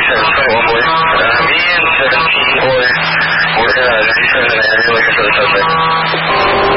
9721 boy. Me and 17 boy. We're 97 and ambulance for the suspect.